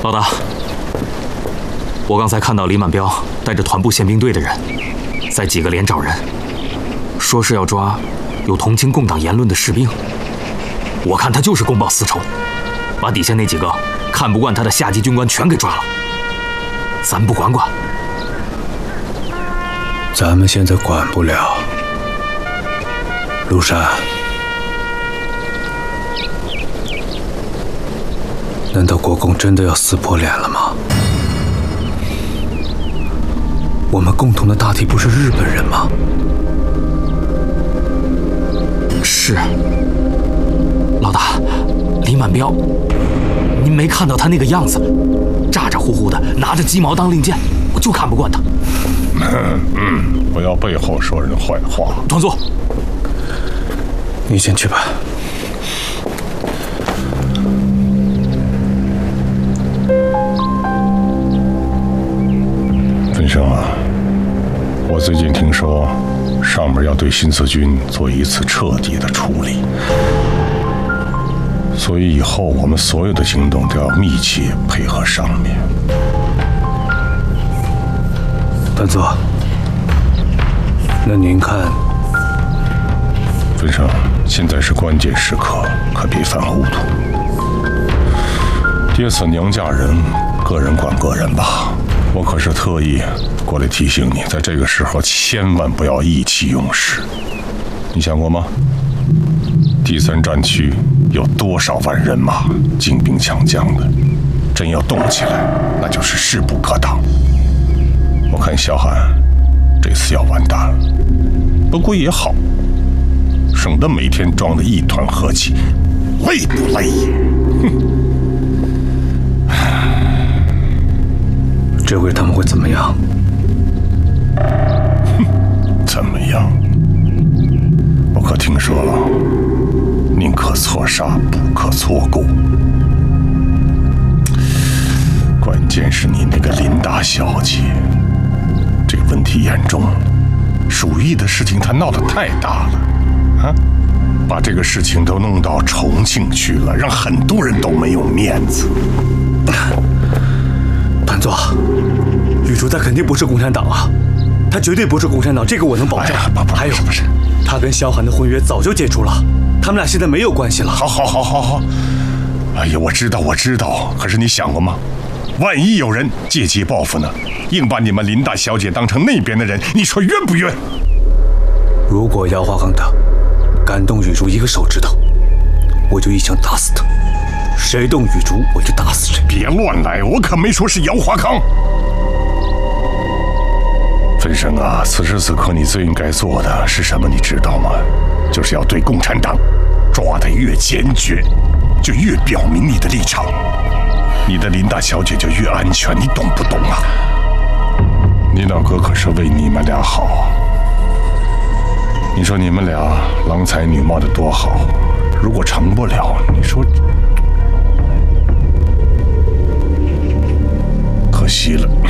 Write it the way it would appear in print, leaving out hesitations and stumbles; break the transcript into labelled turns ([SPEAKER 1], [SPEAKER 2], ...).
[SPEAKER 1] 老大，我刚才看到李满彪带着团部宪兵队的人，在几个连找人，说是要抓有同情共党言论的士兵。我看他就是公报私仇，把底下那几个看不惯他的下级军官全给抓了。咱不管管？
[SPEAKER 2] 咱们现在管不了。陆山，难道国共真的要撕破脸了吗？我们共同的大敌不是日本人吗？
[SPEAKER 1] 是。老大，李满彪，您没看到他那个样子，咋咋呼呼的，拿着鸡毛当令箭，我就看不惯他。
[SPEAKER 3] 不要背后说人坏话。
[SPEAKER 1] 团座，
[SPEAKER 2] 你先去吧。
[SPEAKER 3] 分生啊，我最近听说，上面要对新四军做一次彻底的处理，所以以后我们所有的行动都要密切配合上面。
[SPEAKER 2] 团座，那您看？
[SPEAKER 3] 分生，现在是关键时刻，可别犯糊涂。爹死娘嫁人，个人管个人吧。我可是特意过来提醒你，在这个时候千万不要意气用事。你想过吗？第3战区有多少万人马，精兵强将的，真要动起来，那就是势不可挡。我看萧寒这次要完蛋了，不过也好，省得每天装得一团和气，累不累？
[SPEAKER 2] 这回他们会怎么样？
[SPEAKER 3] 怎么样？我可听说了，宁可错杀，不可错过。关键是你那个林大小姐，这个问题严重。鼠疫的事情她闹得太大了，啊，把这个事情都弄到重庆去了，让很多人都没有面子。
[SPEAKER 2] 团座，雨竹他肯定不是共产党啊，他绝对不是共产党，这个我能保证。还有，
[SPEAKER 3] 不是，
[SPEAKER 2] 他跟萧寒的婚约早就解除了，他们俩现在没有关系了。
[SPEAKER 3] 好。哎呀，我知道，可是你想过吗？万一有人借机报复呢？硬把你们林大小姐当成那边的人，你说冤不冤？
[SPEAKER 2] 如果姚华刚他敢动雨竹一个手指头，我就一枪打死他。谁动雨竹，我就打死谁。
[SPEAKER 3] 别乱来，我可没说是姚华康。分生啊，此时此刻你最应该做的是什么？你知道吗？就是要对共产党抓得越坚决，就越表明你的立场，你的林大小姐就越安全，你懂不懂啊？你老哥可是为你们俩好啊！你说你们俩郎才女貌的多好，如果成不了，你说可惜了。